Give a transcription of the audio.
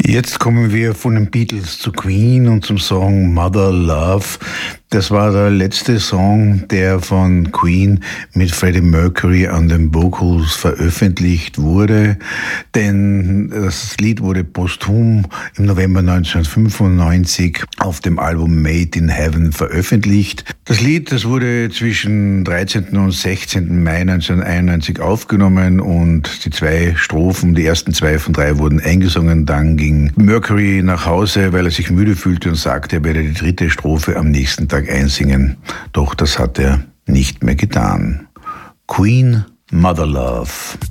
Jetzt kommen wir von den Beatles zu Queen und zum Song Mother Love. Das war der letzte Song, der von Queen mit Freddie Mercury an den Vocals veröffentlicht wurde, denn das Lied wurde posthum im November 1995 auf dem Album Made in Heaven veröffentlicht. Das Lied, das wurde zwischen 13. und 16. Mai 1991 aufgenommen und die ersten 2 von 3 wurden eingesungen. Dann ging Mercury nach Hause, weil er sich müde fühlte und sagte, er werde die 3. Strophe am nächsten Tag einsingen. Doch das hat er nicht mehr getan. Queen, Mother Love.